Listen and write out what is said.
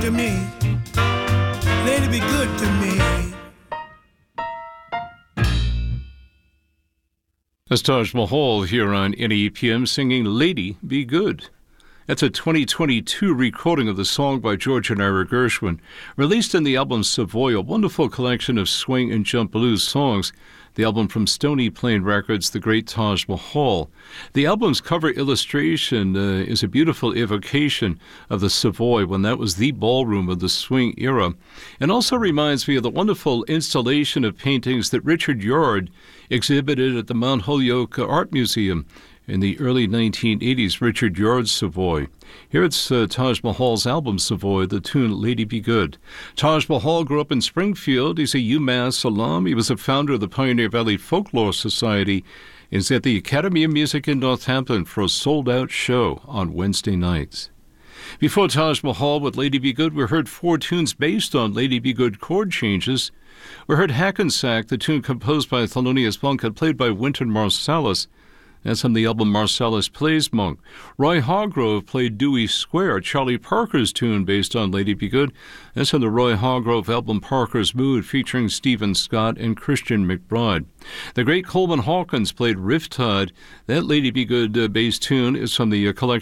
to me. Lady, be good to me. That's Taj Mahal here on NEPM singing Lady Be Good. That's a 2022 recording of the song by George and Ira Gershwin, released in the album Savoy, a wonderful collection of swing and jump blues songs. The album from Stony Plain Records, The Great Taj Mahal. The album's cover illustration is a beautiful evocation of the Savoy when that was the ballroom of the swing era, and also reminds me of the wonderful installation of paintings that Richard Yard exhibited at the Mount Holyoke Art Museum in the early 1980s, Richard Yard's Savoy. Here it's Taj Mahal's album Savoy, the tune Lady Be Good. Taj Mahal grew up in Springfield. He's a UMass alum. He was a founder of the Pioneer Valley Folklore Society. He's at the Academy of Music in Northampton for a sold-out show on Wednesday nights. Before Taj Mahal with Lady Be Good, we heard 4 tunes based on Lady Be Good chord changes. We heard Hackensack, the tune composed by Thelonious Monk and played by Wynton Marsalis. That's from the album Marsalis Plays Monk. Roy Hargrove played Dewey Square, Charlie Parker's tune based on Lady Be Good. That's from the Roy Hargrove album Parker's Mood, featuring Stephen Scott and Christian McBride. The great Coleman Hawkins played Riptide. That Lady Be Good bass tune is from the collection